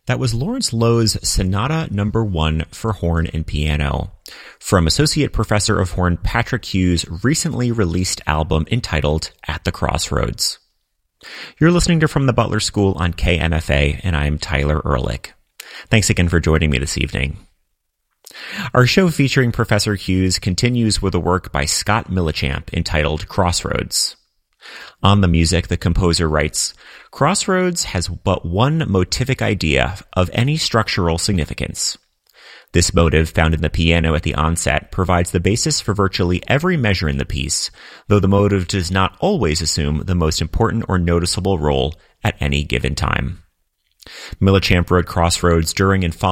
That was Lawrence Lowe's Sonata No. 1 for horn and piano, from Associate Professor of Horn Patrick Hughes' recently released album entitled At the Crossroads. You're listening to From the Butler School on KMFA, and I'm Tyler Ehrlich. Thanks again for joining me this evening. Our show featuring Professor Hughes continues with a work by Scott Millichamp entitled Crossroads. On the music, the composer writes, "Crossroads has but one motivic idea of any structural significance. This motive, found in the piano at the onset, provides the basis for virtually every measure in the piece, though the motive does not always assume the most important or noticeable role at any given time." Millichamp wrote Crossroads during and following